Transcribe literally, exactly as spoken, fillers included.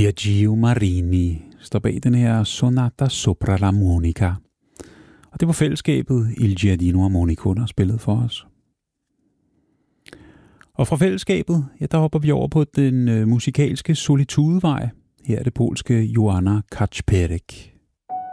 Sergio Marini står bag den her Sonata sopra la Monica. Og det var fællesskabet Il Giardino Armonico, der spillede for os. Og fra fællesskabet, ja, der hopper vi over på den øh, musikalske solitudevej. Her er det polske Joanna Kaczperek.